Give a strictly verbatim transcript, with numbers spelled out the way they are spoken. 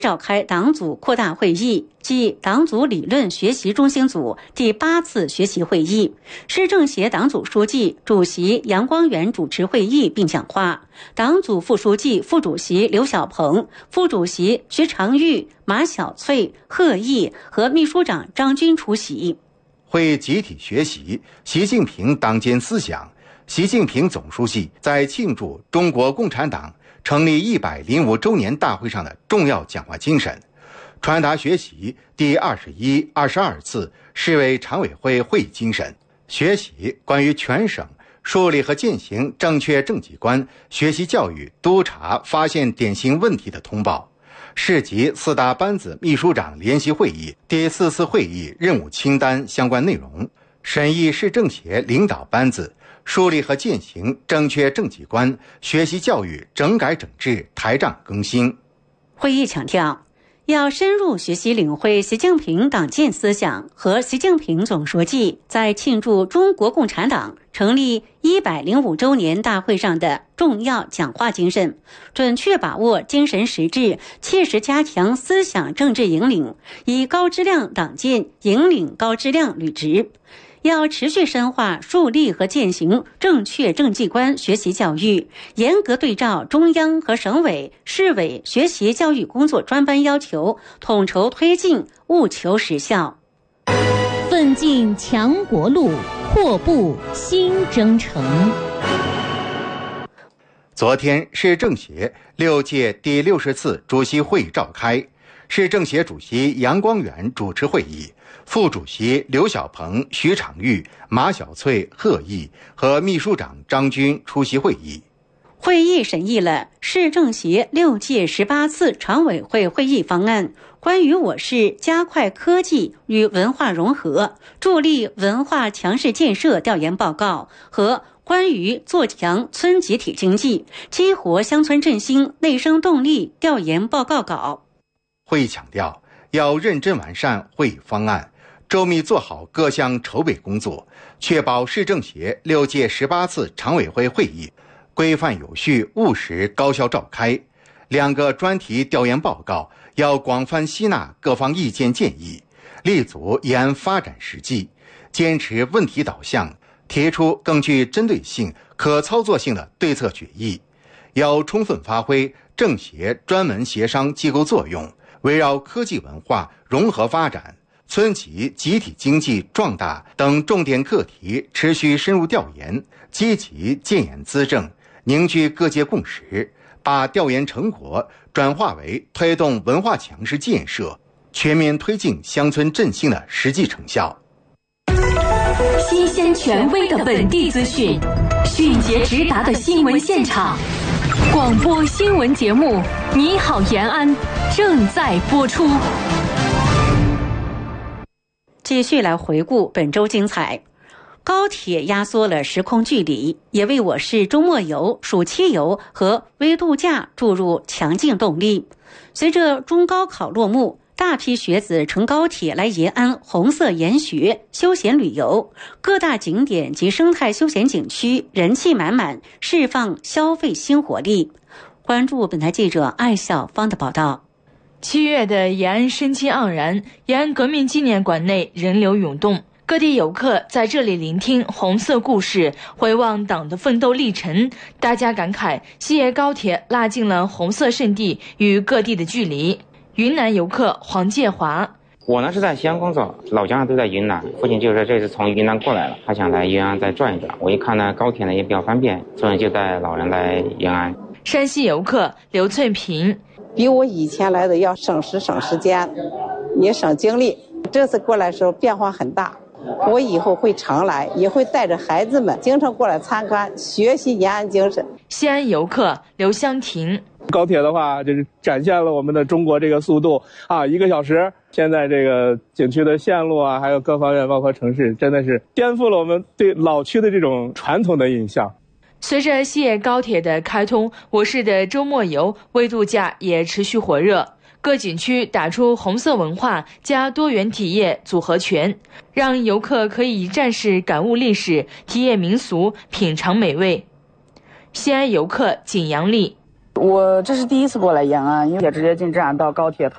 召开党组扩大会议暨党组理论学习中心组第八次学习会议，市政协党组书记、主席杨光远主持会议并讲话，党组副书记、副主席刘小鹏、副主席徐长玉、马小翠、贺毅和秘书长张军出席。 会集体学习习近平党建思想，习近平总书记在庆祝中国共产党成立一百零五周年大会上的重要讲话精神，传达学习第二十一、二十二次市委常委会会议精神，学习关于全省树立和践行正确政绩观、学习教育督查发现典型问题的通报。市级四大班子秘书长联席会议第四次会议任务清单相关内容，审议市政协领导班子树立和践行正确政绩观、学习教育整改整治台账更新。 会议强调，要深入学习领会习近平党建思想和习近平总书记在庆祝中国共产党成立一百零五周年大会上的重要讲话精神，准确把握精神实质，切实加强思想政治引领，以高质量党建引领高质量履职。要持续深化树立和践行正确政绩观学习教育，严格对照中央和省委、市委学习教育工作专班要求，统筹推进，务求实效。 奋进强国路，阔步新征程。 昨天，市政协六届第六十次主席会议召开，市政协主席杨光远主持会议，副主席刘小鹏、徐长玉、马小翠、贺毅和秘书长张军出席会议。 会议审议了市政协六届十八次常委会会议方案，关于我市加快科技与文化融合，助力文化强市建设调研报告和关于做强村集体经济、激活乡村振兴内生动力调研报告稿。 会议强调，要认真完善会议方案，周密做好各项筹备工作，确保市政协六届十八次常委会会议规范有序、务实、高效召开。两个专题调研报告要广泛吸纳各方意见建议，立足议案发展实际，坚持问题导向，提出更具针对性、可操作性的对策决议。要充分发挥政协专门协商机构作用，围绕科技文化融合发展、村级集体经济壮大等重点课题持续深入调研，积极建言资政，凝聚各界共识，把调研成果转化为推动文化强市建设、全面推进乡村振兴的实际成效。 新鲜权威的本地资讯，迅捷直达的新闻现场，广播新闻节目《你好延安》正在播出。 继续来回顾本周精彩。高铁压缩了时空距离，也为我市周末游、暑期游和微度假注入强劲动力。随着中高考落幕，大批学子乘高铁来延安红色研学休闲旅游，各大景点及生态休闲景区人气满满，释放消费新活力。关注本台记者艾小芳的报道。 七月的延安生机盎然，延安革命纪念馆内人流涌动，各地游客在这里聆听红色故事，回望党的奋斗历程。大家感慨西延高铁拉近了红色圣地与各地的距离。云南游客黄介华， 我呢是在西安工作，老家都在云南，父亲就是这次从云南过来了，他想来延安再转一转。我一看呢，高铁呢也比较方便，所以就带老人来延安。 山西游客刘翠萍， 比我以前来的要省时省时间，也省精力。这次过来的时候变化很大，我以后会常来，也会带着孩子们经常过来参观，学习延安精神。 西安游客刘香婷， 高铁的话，就是展现了我们的中国这个速度啊，一个小时。现在这个景区的线路啊，还有各方面，包括城市，真的是颠覆了我们对老区的这种传统的印象。 随着西延高铁的开通，我市的周末游、微度假也持续火热。各景区打出红色文化加多元体验组合拳，让游客可以一站式感悟历史、体验民俗、品尝美味。西安游客景阳丽， 我这是第一次过来延安，因为也直接进站到高铁。